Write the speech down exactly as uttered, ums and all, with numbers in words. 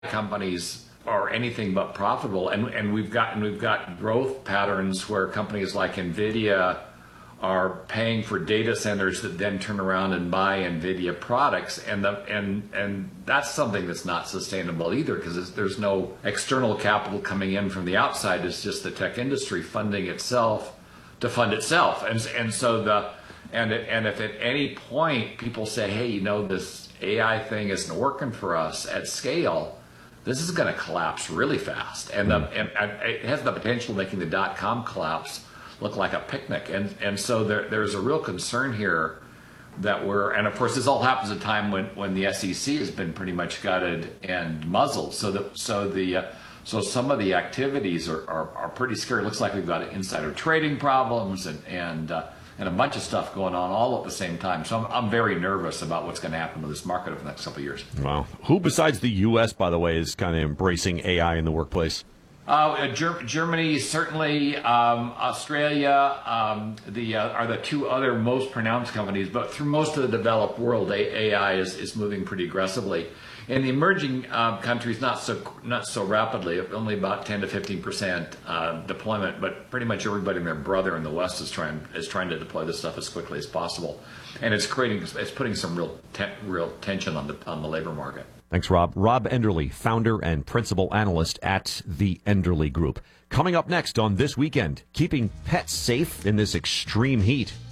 companies are anything but profitable, and and we've got and we've got growth patterns where companies like NVIDIA are paying for data centers that then turn around and buy NVIDIA products, and the and and that's something that's not sustainable either, because there's no external capital coming in from the outside. It's just the tech industry funding itself to fund itself, and and so the and and if at any point people say, hey, you know, this A I thing isn't working for us at scale, this is going to collapse really fast, and, the, and, and it has the potential of making the dot-com collapse look like a picnic. And and so there, there's a real concern here that we're, and of course this all happens at a time when, when the S E C has been pretty much gutted and muzzled. So the so the uh, so some of the activities are, are, are pretty scary. It looks like we've got insider trading problems and and uh, and a bunch of stuff going on all at the same time. So I'm, I'm very nervous about what's going to happen to this market over the next couple of years. Wow. Who besides the U S, by the way, is kind of embracing A I in the workplace? Uh, Ger- Germany, certainly, um, Australia, um, the uh, are the two other most pronounced companies, but through most of the developed world, A I is, is moving pretty aggressively. In the emerging uh, countries, not so not so rapidly, only about ten to fifteen percent uh, deployment, but pretty much everybody and their brother in the West is trying is trying to deploy this stuff as quickly as possible, and it's creating it's putting some real te- real tension on the on the labor market. Thanks, Rob. Rob Enderle, founder and principal analyst at the Enderle Group. Coming up next on This Weekend, keeping pets safe in this extreme heat.